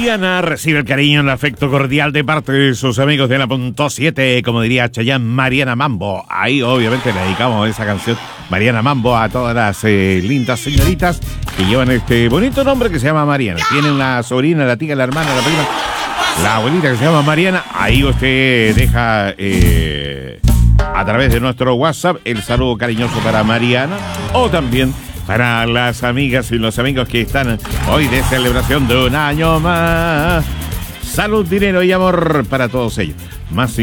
Mariana recibe el cariño y el afecto cordial de parte de sus amigos de la Punto 7, como diría Chayanne, Mariana Mambo. Ahí obviamente le dedicamos esa canción, Mariana Mambo, a todas las lindas señoritas que llevan este bonito nombre que se llama Mariana. Tiene una sobrina, la tía, la hermana, la prima, la abuelita que se llama Mariana. Ahí usted deja a través de nuestro WhatsApp el saludo cariñoso para Mariana, o también para las amigas y los amigos que están hoy de celebración de un año más. Salud, dinero y amor para todos ellos. Más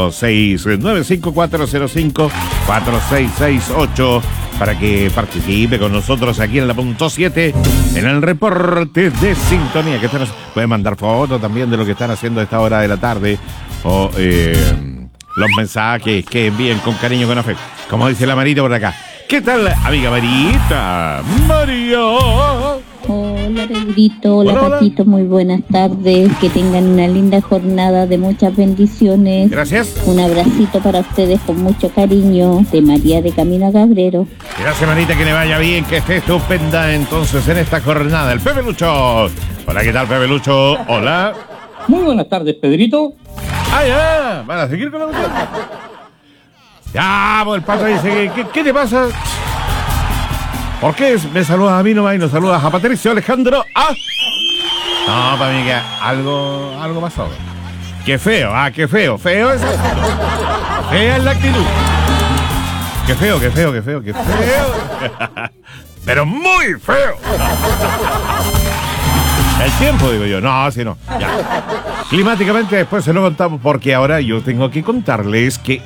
56954054668 para que participe con nosotros aquí en la Punto 7 en el reporte de sintonía. Que pueden mandar fotos también de lo que están haciendo a esta hora de la tarde, o los mensajes que envíen con cariño, con afecto. Como dice la Marita por acá. ¿Qué tal, amiga Marita? María. Hola, Pedrito. Hola, Patito. Muy buenas tardes. Que tengan una linda jornada de muchas bendiciones. Gracias. Un abracito para ustedes con mucho cariño. De María de Camino a Cabrero. Gracias, Marita. Que le vaya bien, que esté estupenda entonces en esta jornada. El Pepe Lucho. Hola, ¿qué tal, Pepe Lucho? Hola. Muy buenas tardes, Pedrito. Ah, ya. ¿Van a seguir con la música? Ya, pues el Pato dice, ¿qué te pasa? ¿Por qué me saludas a mí nomás y no saludas a Patricio Alejandro? ¡Ah! No, para mí que algo pasó. Qué feo, qué feo. Feo es eso. Fea es la actitud. Qué feo. Pero muy feo. El tiempo, digo yo. No, si no. Ya. Climáticamente después se lo contamos, porque ahora yo tengo que contarles que